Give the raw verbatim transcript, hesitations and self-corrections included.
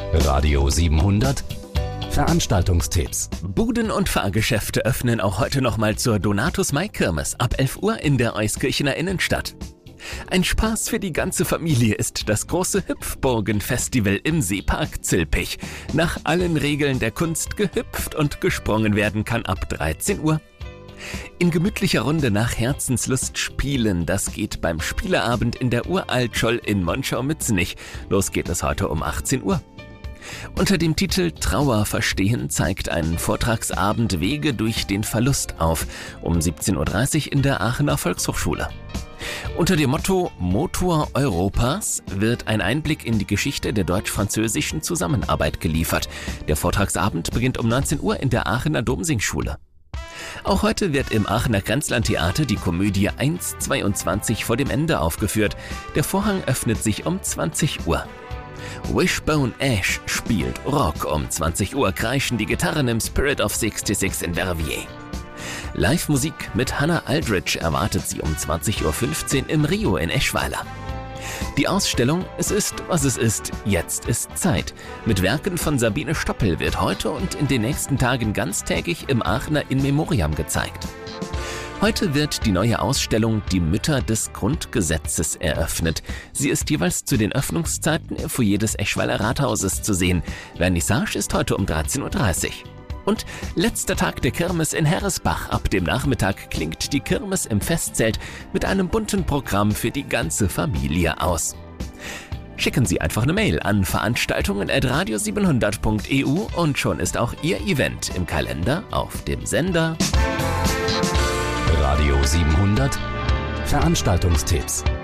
Radio siebenhundert Veranstaltungstipps. Buden- und Fahrgeschäfte öffnen auch heute nochmal zur Donatus-Mai-Kirmes ab elf Uhr in der Euskirchener Innenstadt. Ein Spaß für die ganze Familie ist das große Hüpfburgen-Festival im Seepark Zilpich. Nach allen Regeln der Kunst gehüpft und gesprungen werden kann ab dreizehn Uhr. In gemütlicher Runde nach Herzenslust spielen, das geht beim Spieleabend in der Uraltscholl in Monschau-Mützenich. Los geht es heute um achtzehn Uhr. Unter dem Titel Trauer verstehen zeigt ein Vortragsabend Wege durch den Verlust auf, um siebzehn Uhr dreißig in der Aachener Volkshochschule. Unter dem Motto Motor Europas wird ein Einblick in die Geschichte der deutsch-französischen Zusammenarbeit geliefert. Der Vortragsabend beginnt um neunzehn Uhr in der Aachener Domsingschule. Auch heute wird im Aachener Grenzlandtheater die Komödie eins zweiundzwanzig vor dem Ende aufgeführt. Der Vorhang öffnet sich um zwanzig Uhr. Wishbone Ash spielt Rock. Um zwanzig Uhr kreischen die Gitarren im Spirit of sechsundsechzig in Verviers. Live-Musik mit Hannah Aldridge erwartet sie um zwanzig Uhr fünfzehn im Rio in Eschweiler. Die Ausstellung Es ist, was es ist, jetzt ist Zeit mit Werken von Sabine Stoppel wird heute und in den nächsten Tagen ganztägig im Aachener In Memoriam gezeigt. Heute wird die neue Ausstellung Die Mütter des Grundgesetzes eröffnet. Sie ist jeweils zu den Öffnungszeiten im Foyer des Eschweiler Rathauses zu sehen. Vernissage ist heute um dreizehn Uhr dreißig. Und letzter Tag der Kirmes in Herresbach. Ab dem Nachmittag klingt die Kirmes im Festzelt mit einem bunten Programm für die ganze Familie aus. Schicken Sie einfach eine Mail an veranstaltungen at radio siebenhundert punkt e u und schon ist auch Ihr Event im Kalender auf dem Sender. Radio siebenhundert Veranstaltungstipps.